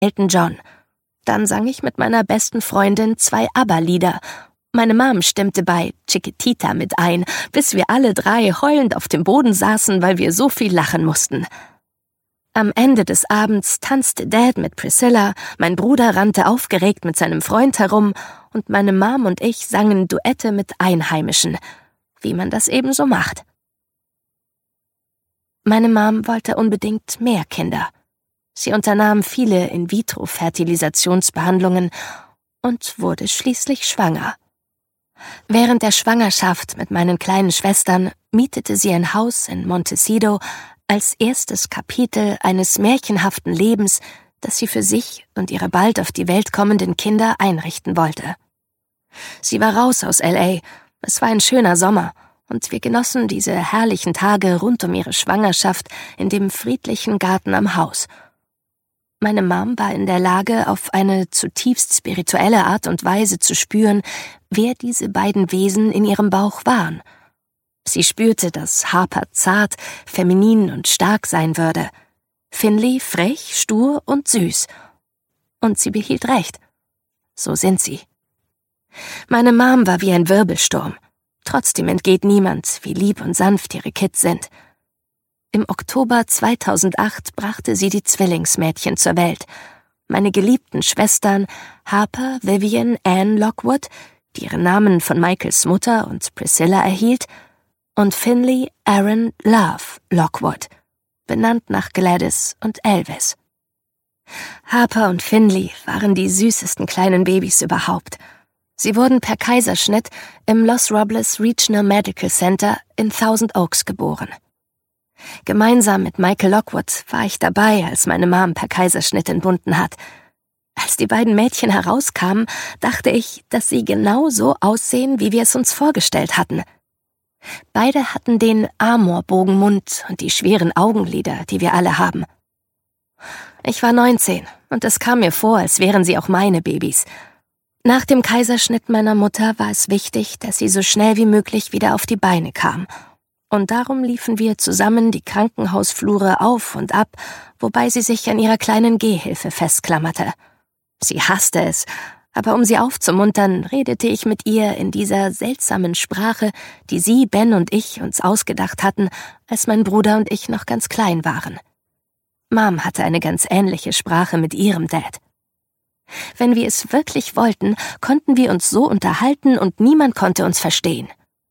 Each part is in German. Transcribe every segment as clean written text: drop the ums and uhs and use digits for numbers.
Elton John. Dann sang ich mit meiner besten Freundin 2 ABBA-Lieder. Meine Mom stimmte bei Chiquitita mit ein, bis wir alle 3 heulend auf dem Boden saßen, weil wir so viel lachen mussten. Am Ende des Abends tanzte Dad mit Priscilla, mein Bruder rannte aufgeregt mit seinem Freund herum und meine Mom und ich sangen Duette mit Einheimischen, wie man das eben so macht. Meine Mom wollte unbedingt mehr Kinder. Sie unternahm viele In-vitro-Fertilisationsbehandlungen und wurde schließlich schwanger. Während der Schwangerschaft mit meinen kleinen Schwestern mietete sie ein Haus in Montecito als erstes Kapitel eines märchenhaften Lebens, das sie für sich und ihre bald auf die Welt kommenden Kinder einrichten wollte. Sie war raus aus L.A., es war ein schöner Sommer, und wir genossen diese herrlichen Tage rund um ihre Schwangerschaft in dem friedlichen Garten am Haus. Meine Mom war in der Lage, auf eine zutiefst spirituelle Art und Weise zu spüren, wer diese beiden Wesen in ihrem Bauch waren. Sie spürte, dass Harper zart, feminin und stark sein würde, Finley frech, stur und süß. Und sie behielt recht. So sind sie. Meine Mom war wie ein Wirbelsturm. Trotzdem entgeht niemand, wie lieb und sanft ihre Kids sind. Im Oktober 2008 brachte sie die Zwillingsmädchen zur Welt. Meine geliebten Schwestern Harper, Vivian, Anne Lockwood, die ihren Namen von Michaels Mutter und Priscilla erhielt, und Finley Aaron Love Lockwood, benannt nach Gladys und Elvis. Harper und Finley waren die süßesten kleinen Babys überhaupt. Sie wurden per Kaiserschnitt im Los Robles Regional Medical Center in Thousand Oaks geboren. Gemeinsam mit Michael Lockwood war ich dabei, als meine Mom per Kaiserschnitt entbunden hat. Als die beiden Mädchen herauskamen, dachte ich, dass sie genau so aussehen, wie wir es uns vorgestellt hatten. Beide hatten den Amorbogenmund und die schweren Augenlider, die wir alle haben. Ich war 19 und es kam mir vor, als wären sie auch meine Babys. Nach dem Kaiserschnitt meiner Mutter war es wichtig, dass sie so schnell wie möglich wieder auf die Beine kam. Und darum liefen wir zusammen die Krankenhausflure auf und ab, wobei sie sich an ihrer kleinen Gehhilfe festklammerte. Sie hasste es, aber um sie aufzumuntern, redete ich mit ihr in dieser seltsamen Sprache, die sie, Ben und ich uns ausgedacht hatten, als mein Bruder und ich noch ganz klein waren. Mom hatte eine ganz ähnliche Sprache mit ihrem Dad. Wenn wir es wirklich wollten, konnten wir uns so unterhalten und niemand konnte uns verstehen.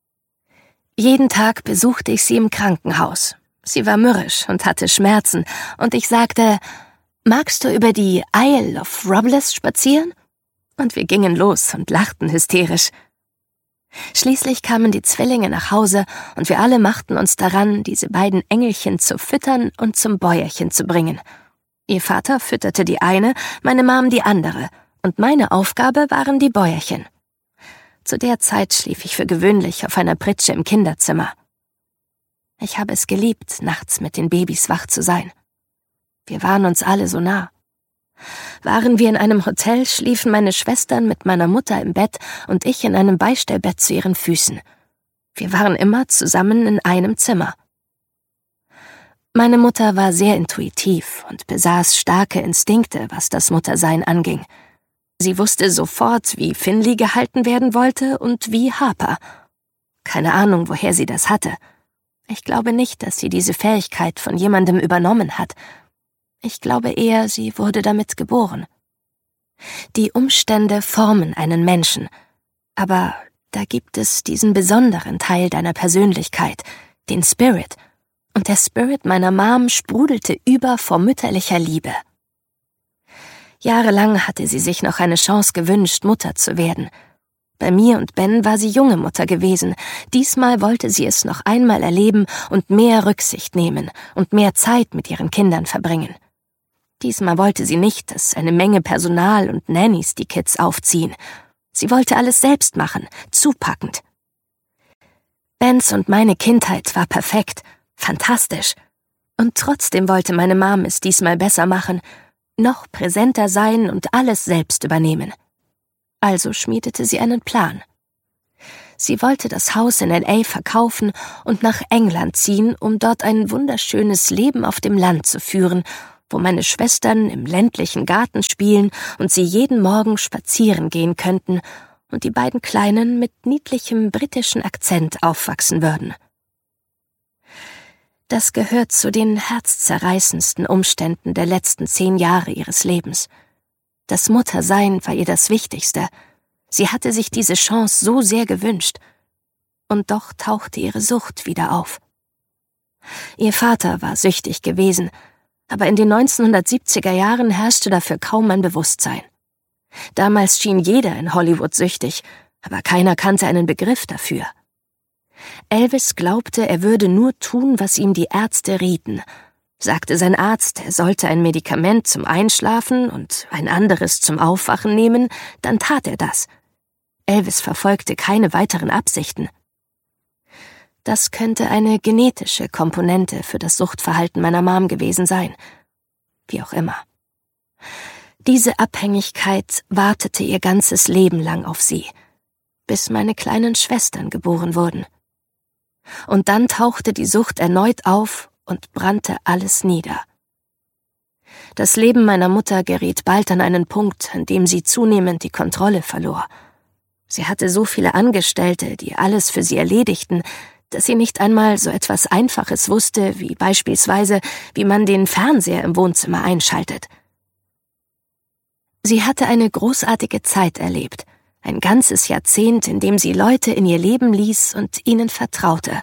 Jeden Tag besuchte ich sie im Krankenhaus. Sie war mürrisch und hatte Schmerzen, und ich sagte, »Magst du über die Isle of Robles spazieren?« Und wir gingen los und lachten hysterisch. Schließlich kamen die Zwillinge nach Hause und wir alle machten uns daran, diese beiden Engelchen zu füttern und zum Bäuerchen zu bringen. Ihr Vater fütterte die eine, meine Mom die andere, und meine Aufgabe waren die Bäuerchen. Zu der Zeit schlief ich für gewöhnlich auf einer Pritsche im Kinderzimmer. Ich habe es geliebt, nachts mit den Babys wach zu sein. Wir waren uns alle so nah. Waren wir in einem Hotel, schliefen meine Schwestern mit meiner Mutter im Bett und ich in einem Beistellbett zu ihren Füßen. Wir waren immer zusammen in einem Zimmer. Meine Mutter war sehr intuitiv und besaß starke Instinkte, was das Muttersein anging. Sie wusste sofort, wie Finley gehalten werden wollte und wie Harper. Keine Ahnung, woher sie das hatte. Ich glaube nicht, dass sie diese Fähigkeit von jemandem übernommen hat. Ich glaube eher, sie wurde damit geboren. Die Umstände formen einen Menschen, aber da gibt es diesen besonderen Teil deiner Persönlichkeit, den Spirit, und der Spirit meiner Mom sprudelte über vor mütterlicher Liebe. Jahrelang hatte sie sich noch eine Chance gewünscht, Mutter zu werden. Bei mir und Ben war sie junge Mutter gewesen. Diesmal wollte sie es noch einmal erleben und mehr Rücksicht nehmen und mehr Zeit mit ihren Kindern verbringen. Diesmal wollte sie nicht, dass eine Menge Personal und Nannies die Kids aufziehen. Sie wollte alles selbst machen, zupackend. Bens und meine Kindheit war perfekt, fantastisch. Und trotzdem wollte meine Mom es diesmal besser machen, noch präsenter sein und alles selbst übernehmen. Also schmiedete sie einen Plan. Sie wollte das Haus in L.A. verkaufen und nach England ziehen, um dort ein wunderschönes Leben auf dem Land zu führen wo meine Schwestern im ländlichen Garten spielen und sie jeden Morgen spazieren gehen könnten und die beiden Kleinen mit niedlichem britischen Akzent aufwachsen würden. Das gehört zu den herzzerreißendsten Umständen der letzten 10 Jahre ihres Lebens. Das Muttersein war ihr das Wichtigste. Sie hatte sich diese Chance so sehr gewünscht. Und doch tauchte ihre Sucht wieder auf. Ihr Vater war süchtig gewesen, aber in den 1970er Jahren herrschte dafür kaum ein Bewusstsein. Damals schien jeder in Hollywood süchtig, aber keiner kannte einen Begriff dafür. Elvis glaubte, er würde nur tun, was ihm die Ärzte rieten. Sagte sein Arzt, er sollte ein Medikament zum Einschlafen und ein anderes zum Aufwachen nehmen, dann tat er das. Elvis verfolgte keine weiteren Absichten. Das könnte eine genetische Komponente für das Suchtverhalten meiner Mom gewesen sein. Wie auch immer. Diese Abhängigkeit wartete ihr ganzes Leben lang auf sie, bis meine kleinen Schwestern geboren wurden. Und dann tauchte die Sucht erneut auf und brannte alles nieder. Das Leben meiner Mutter geriet bald an einen Punkt, an dem sie zunehmend die Kontrolle verlor. Sie hatte so viele Angestellte, die alles für sie erledigten, dass sie nicht einmal so etwas Einfaches wusste, wie beispielsweise, wie man den Fernseher im Wohnzimmer einschaltet. Sie hatte eine großartige Zeit erlebt, ein ganzes Jahrzehnt, in dem sie Leute in ihr Leben ließ und ihnen vertraute.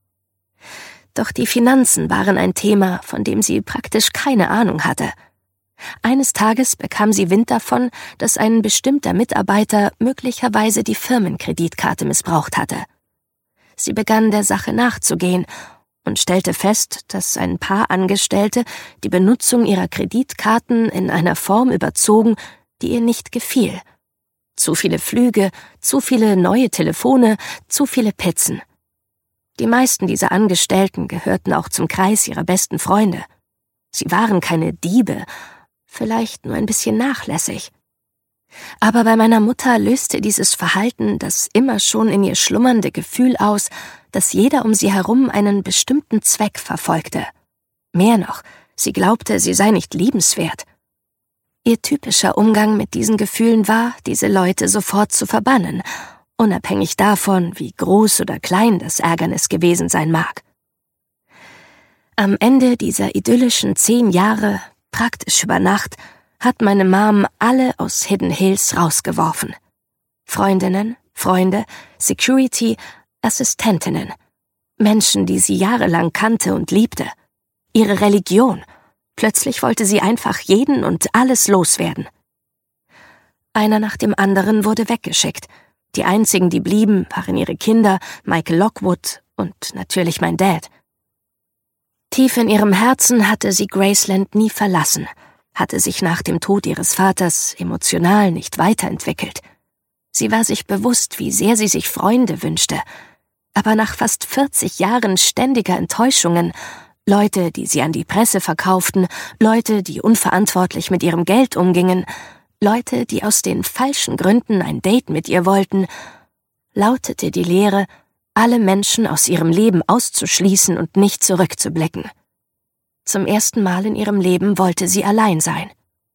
Doch die Finanzen waren ein Thema, von dem sie praktisch keine Ahnung hatte. Eines Tages bekam sie Wind davon, dass ein bestimmter Mitarbeiter möglicherweise die Firmenkreditkarte missbraucht hatte. Sie begann der Sache nachzugehen und stellte fest, dass ein paar Angestellte die Benutzung ihrer Kreditkarten in einer Form überzogen, die ihr nicht gefiel. Zu viele Flüge, zu viele neue Telefone, zu viele Pizzen. Die meisten dieser Angestellten gehörten auch zum Kreis ihrer besten Freunde. Sie waren keine Diebe, vielleicht nur ein bisschen nachlässig. Aber bei meiner Mutter löste dieses Verhalten das immer schon in ihr schlummernde Gefühl aus, dass jeder um sie herum einen bestimmten Zweck verfolgte. Mehr noch, sie glaubte, sie sei nicht liebenswert. Ihr typischer Umgang mit diesen Gefühlen war, diese Leute sofort zu verbannen, unabhängig davon, wie groß oder klein das Ärgernis gewesen sein mag. Am Ende dieser idyllischen 10 Jahre, praktisch über Nacht, hat meine Mom alle aus Hidden Hills rausgeworfen. Freundinnen, Freunde, Security, Assistentinnen. Menschen, die sie jahrelang kannte und liebte. Ihre Religion. Plötzlich wollte sie einfach jeden und alles loswerden. Einer nach dem anderen wurde weggeschickt. Die einzigen, die blieben, waren ihre Kinder, Michael Lockwood und natürlich mein Dad. Tief in ihrem Herzen hatte sie Graceland nie verlassen, hatte sich nach dem Tod ihres Vaters emotional nicht weiterentwickelt. Sie war sich bewusst, wie sehr sie sich Freunde wünschte, aber nach fast 40 Jahren ständiger Enttäuschungen, Leute, die sie an die Presse verkauften, Leute, die unverantwortlich mit ihrem Geld umgingen, Leute, die aus den falschen Gründen ein Date mit ihr wollten, lautete die Lehre, alle Menschen aus ihrem Leben auszuschließen und nicht zurückzublicken. Zum ersten Mal in ihrem Leben wollte sie allein sein.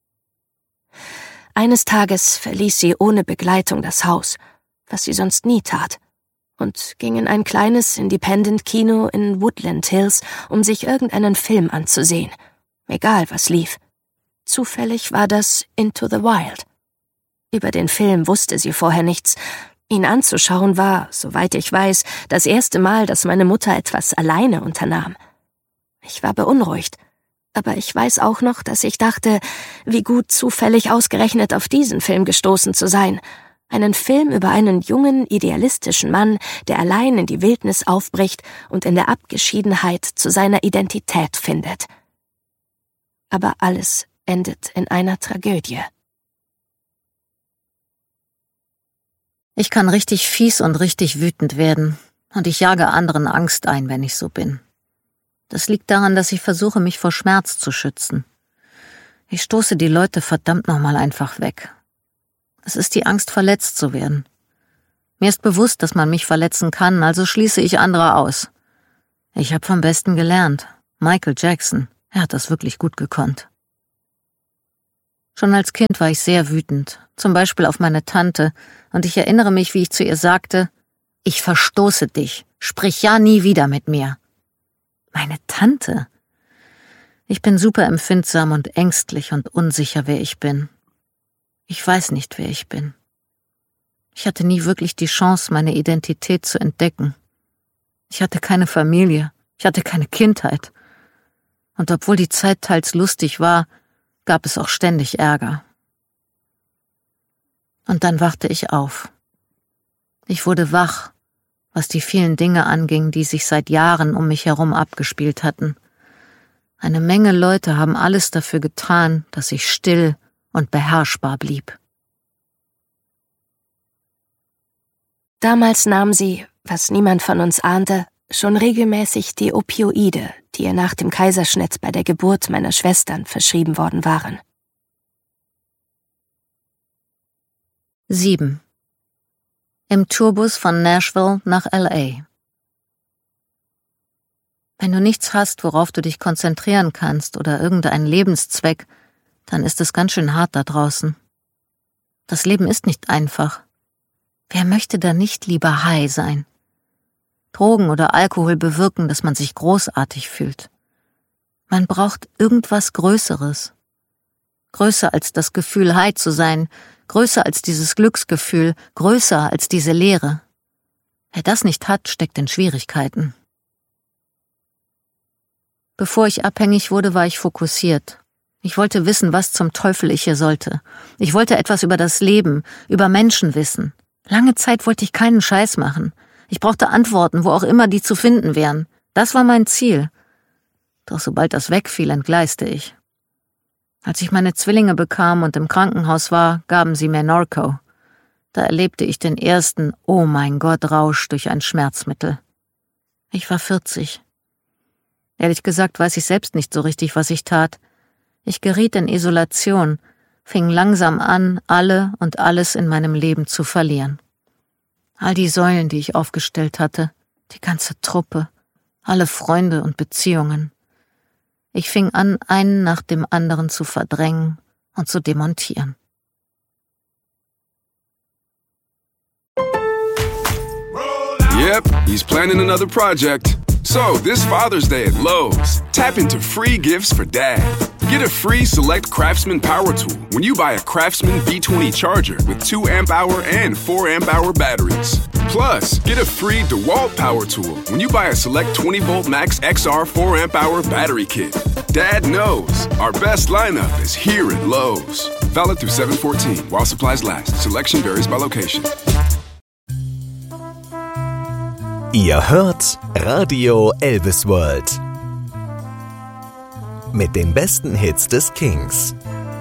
Eines Tages verließ sie ohne Begleitung das Haus, was sie sonst nie tat, und ging in ein kleines Independent-Kino in Woodland Hills, um sich irgendeinen Film anzusehen, egal was lief. Zufällig war das Into the Wild. Über den Film wusste sie vorher nichts. Ihn anzuschauen war, soweit ich weiß, das erste Mal, dass meine Mutter etwas alleine unternahm. Ich war beunruhigt, aber ich weiß auch noch, dass ich dachte, wie gut zufällig ausgerechnet auf diesen Film gestoßen zu sein. Einen Film über einen jungen, idealistischen Mann, der allein in die Wildnis aufbricht und in der Abgeschiedenheit zu seiner Identität findet. Aber alles endet in einer Tragödie. Ich kann richtig fies und richtig wütend werden, und ich jage anderen Angst ein, wenn ich so bin. Das liegt daran, dass ich versuche, mich vor Schmerz zu schützen. Ich stoße die Leute verdammt nochmal einfach weg. Es ist die Angst, verletzt zu werden. Mir ist bewusst, dass man mich verletzen kann, also schließe ich andere aus. Ich habe vom Besten gelernt. Michael Jackson, er hat das wirklich gut gekonnt. Schon als Kind war ich sehr wütend, zum Beispiel auf meine Tante, und ich erinnere mich, wie ich zu ihr sagte: Ich verstoße dich, sprich ja nie wieder mit mir. Meine Tante? Ich bin super empfindsam und ängstlich und unsicher, wer ich bin. Ich weiß nicht, wer ich bin. Ich hatte nie wirklich die Chance, meine Identität zu entdecken. Ich hatte keine Familie, ich hatte keine Kindheit. Und obwohl die Zeit teils lustig war, gab es auch ständig Ärger. Und dann wachte ich auf. Ich wurde wach, was die vielen Dinge anging, die sich seit Jahren um mich herum abgespielt hatten. Eine Menge Leute haben alles dafür getan, dass ich still und beherrschbar blieb. Damals nahm sie, was niemand von uns ahnte, schon regelmäßig die Opioide, die ihr nach dem Kaiserschnitt bei der Geburt meiner Schwestern verschrieben worden waren. 7. Im Tourbus von Nashville nach L.A. Wenn du nichts hast, worauf du dich konzentrieren kannst oder irgendeinen Lebenszweck, dann ist es ganz schön hart da draußen. Das Leben ist nicht einfach. Wer möchte da nicht lieber high sein? Drogen oder Alkohol bewirken, dass man sich großartig fühlt. Man braucht irgendwas Größeres. Größer als das Gefühl, high zu sein, größer als dieses Glücksgefühl, größer als diese Leere. Wer das nicht hat, steckt in Schwierigkeiten. Bevor ich abhängig wurde, war ich fokussiert. Ich wollte wissen, was zum Teufel ich hier sollte. Ich wollte etwas über das Leben, über Menschen wissen. Lange Zeit wollte ich keinen Scheiß machen. Ich brauchte Antworten, wo auch immer die zu finden wären. Das war mein Ziel. Doch sobald das wegfiel, entgleiste ich. Als ich meine Zwillinge bekam und im Krankenhaus war, gaben sie mir Norco. Da erlebte ich den ersten Oh-mein-Gott-Rausch durch ein Schmerzmittel. Ich war 40. Ehrlich gesagt weiß ich selbst nicht so richtig, was ich tat. Ich geriet in Isolation, fing langsam an, alle und alles in meinem Leben zu verlieren. All die Säulen, die ich aufgestellt hatte, die ganze Truppe, alle Freunde und Beziehungen. Ich fing an, einen nach dem anderen zu verdrängen und zu demontieren. Yep, he's planning another project. So, this Father's Day at Lowe's, tap into free gifts for Dad. Get a free Select Craftsman Power Tool when you buy a Craftsman V20 charger with 2 amp-hour and 4 amp-hour batteries. Plus, get a free DeWalt Power Tool when you buy a Select 20-volt Max XR 4 amp-hour battery kit. Dad knows our best lineup is here at Lowe's. Valid through 7/14 while supplies last. Selection varies by location. Ihr hört Radio Elvis World mit den besten Hits des Kings.